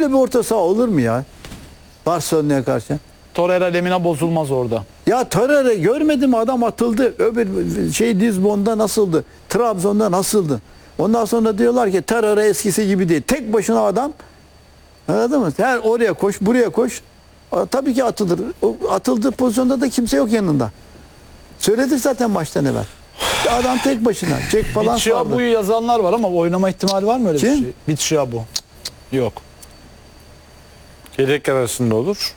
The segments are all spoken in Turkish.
Böyle bir orta saha olur mu ya? Barcelona'ya karşı. Torreira Lemina bozulmaz orada. Ya Torreira görmedim, adam atıldı. Öbür Lisbon'da nasıldı? Trabzon'da nasıldı? Ondan sonra diyorlar ki Torreira eskisi gibi değil. Tek başına adam. Anladın mı? Her oraya koş, buraya koş. Tabii ki atılır. O atıldığı pozisyonda da kimse yok yanında. Söyledik zaten baştan evvel. Adam tek başına. Çek falan sardı. Bitshiabu'yu yazanlar var ama oynama ihtimali var mı öyle Kim? bir şey? Bitshiabu. Yok. Yedek arasında olur.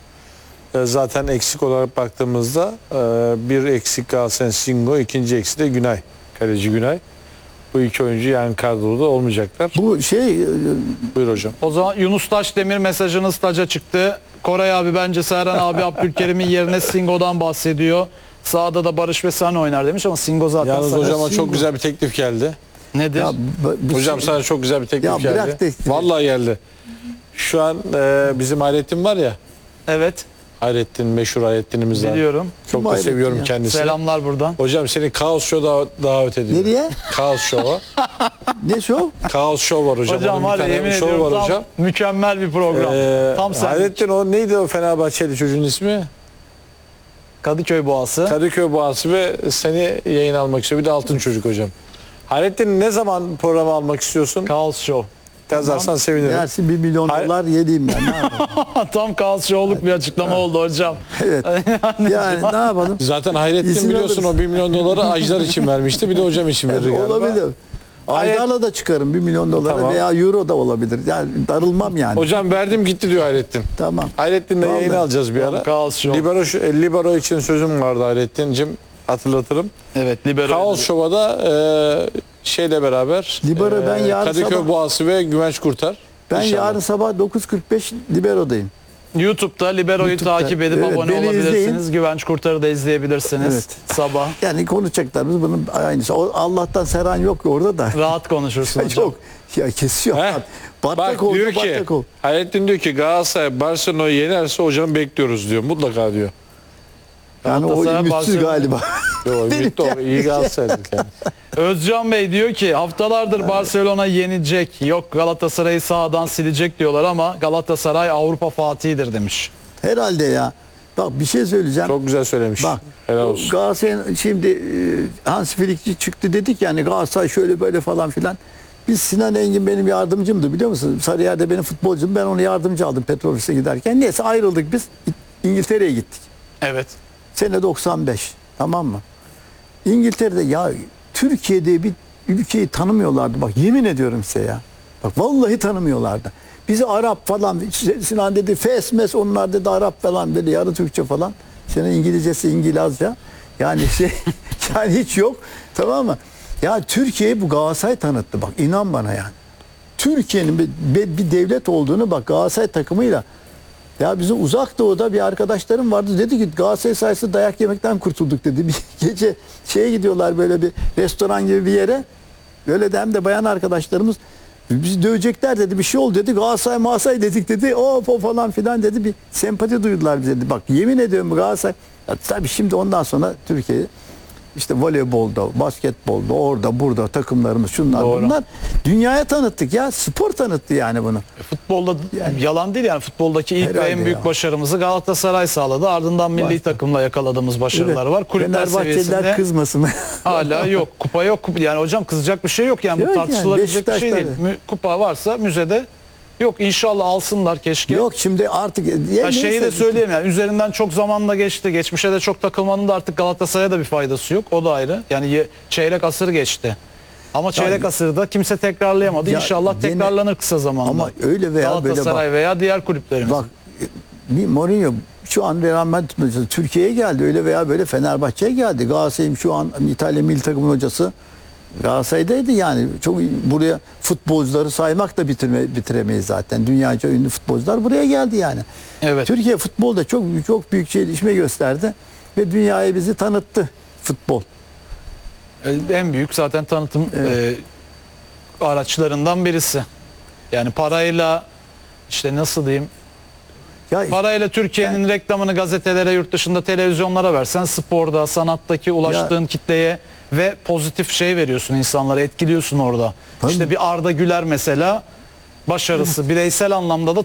Zaten eksik olarak baktığımızda bir eksik Galatasaray Singo, ikinci eksik de Günay. Kaleci Günay. Bu iki oyuncu yani kadroda olmayacaklar. Bu Buyur hocam. O zaman Yunus Taşdemir mesajınız taca çıktı. Koray abi bence Serhan abi Abdülkerim'in yerine Singo'dan bahsediyor. Sağda da Barış ve Sen oynar demiş ama Singo zaten Yalnız sağda. hocama Singo. çok güzel bir teklif geldi. Nedir? ya, Hocam sana çok güzel bir teklif Ya bırak geldi. teklifi. Vallahi geldi. Şu an bizim Hayrettin var ya. Evet. Hayrettin, meşhur Hayrettin'imiz var. Biliyorum. Çok da Hayrettin seviyorum ya? kendisini. Selamlar buradan. Hocam seni Kaos Show'da davet ediyorum. Nereye? Kaos Show'a. Ne şov? Kaos Show var hocam. Hocam Onun var bir ya tane yemin show ediyorum var tam hocam. mükemmel bir program. Tam sen. Hayrettin o neydi o Fenerbahçeli çocuğun ismi? Kadıköy Boğası. Kadıköy Boğası ve seni yayın almak istiyor. Bir de Altın Çocuk hocam. Hayrettin ne zaman programı almak istiyorsun? Kaos Show. Yazarsan sevinirim. Dersin 1 milyon dolar yediğim ben. Ne yapalım? Tam Kaos Show'luk bir açıklama oldu hocam. Evet. Yani ne yapalım? Zaten Hayrettin İzin biliyorsun alırız. o 1 milyon doları Ajdar için vermişti. Bir de hocam için verir galiba. Olabilir. Aylarla da çıkarım 1 milyon dolara Tamam. veya euro da olabilir. Yani darılmam yani. Hocam verdim gitti diyor Hayrettin. Tamam. Hayrettin'le Vallahi. yayını alacağız bir ara. Kaos Show. Libero için sözüm vardı Hayrettin'cim. Hatırlatırım. Evet, libero. Kaos Show'a da şeyle beraber Libero ben yarın Kadıköy sabah- Boğası ve Güvenç Kurtar. Ben İnşallah. yarın sabah 9.45 Libero'dayım. YouTube'da Libero'yu YouTube'da, takip edip evet, abone beni olabilirsiniz. izleyin. Güvenç Kurtar'ı da izleyebilirsiniz. Evet. Sabah. Yani konuşacaklarımız bunun aynısı. Allah'tan Serhan yok orada da. Rahat konuşursun hocam. Çok. Ya kesiyor. He? Batak Bak oldu, diyor ki batak ol. Hayrettin diyor ki Galatasaray Barcelona'yı yenerse hocam bekliyoruz diyor. Mutlaka diyor. Yani o Galatasaray, ümitsiz Barcelona. galiba. Yo, ümit de o, iyi Galatasaray'dı kendisi. Özcan Bey diyor ki haftalardır Barcelona yenecek. Yok Galatasaray'ı sağdan silecek diyorlar ama Galatasaray Avrupa Fatihi'dir demiş. Herhalde ya. Bak bir şey söyleyeceğim. Çok güzel söylemiş. Bak Helal olsun. Galatasaray'ın şimdi Hans Flick'ci çıktı dedik yani Galatasaray şöyle böyle falan filan. Biz Sinan Engin benim yardımcımdı biliyor musun? Sarıyer'de benim futbolcum. Ben onu yardımcı aldım Petrolofis'e giderken. Neyse ayrıldık biz. İngiltere'ye gittik. Evet. Sene 95. Tamam mı? İngiltere'de ya Türkiye'de bir ülkeyi tanımıyorlardı. Bak yemin ediyorum size ya. Bak vallahi tanımıyorlardı. Bizi Arap falan Sinan dedi Fesmes onlar dedi Arap falan böyle yarı Türkçe falan. Senin İngilizcesi İngilizce. Yani yani hiç yok. Tamam mı? Ya Türkiye'yi bu Galatasaray tanıttı bak inan bana yani. Türkiye'nin bir devlet olduğunu bak Galatasaray takımıyla ya bizim uzak doğuda bir arkadaşlarım vardı dedi ki Galatasaray sayesinde dayak yemekten kurtulduk dedi. Bir gece şeye gidiyorlar böyle bir restoran gibi bir yere. Öyle de hem de bayan arkadaşlarımız bizi dövecekler dedi bir şey oldu dedi. Galatasaray dedik dedi. O falan filan dedi. Bir sempati duydular bize dedi. Bak yemin ediyorum Galatasaray. Ya, tabii şimdi ondan sonra Türkiye işte voleybolda, basketbolda, orada burada takımlarımız şunlar Doğru. bunlar. Dünyaya tanıttık ya. Spor tanıttı yani bunu. Futbolda yalan değil yani futboldaki ilk ve Herhalde en büyük ya. başarımızı Galatasaray sağladı. Ardından milli Başka. takımla yakaladığımız başarılar var. Kulüpler Fenerbahçeliler seviyesinde kızmasın. hala yok. Kupa yok. Yani hocam kızacak bir şey yok yani Yok bu yani, tartışılabilecek bir şey değil. Beşiktaş'ta Kupa varsa müzede yok inşallah alsınlar keşke. Yok şimdi artık Ya şeyi de söyleyeyim yani üzerinden çok zamanla geçti. Geçmişe de çok takılmanın da artık Galatasaray'a da bir faydası yok. O da ayrı. Yani çeyrek asır geçti. Ama çeyrek asırda kimse tekrarlayamadı. Ya İnşallah gene- tekrarlanır kısa zamanda. Ama öyle veya böyle Galatasaray bak. veya diğer kulüplerimiz. Bak bir Mourinho şu an Real Madrid Türkiye'ye geldi öyle veya böyle Fenerbahçe'ye geldi. Galatasaray'ın şu an İtalya milli takımın hocası Galatasaray'daydı yani. Çok buraya futbolcuları saymak da bitiremeyiz zaten. Dünyaca ünlü futbolcular buraya geldi yani. Evet. Türkiye futbolda çok büyük gelişme gösterdi ve dünyaya bizi tanıttı futbol. En büyük zaten tanıtım araçlarından birisi. Yani parayla işte nasıl diyeyim Ya parayla Türkiye'nin reklamını gazetelere, yurt dışında televizyonlara versen sporda, sanattaki ulaştığın kitleye ve pozitif şey veriyorsun insanlara, etkiliyorsun orada. Tabii. İşte bir Arda Güler mesela başarısı bireysel anlamda da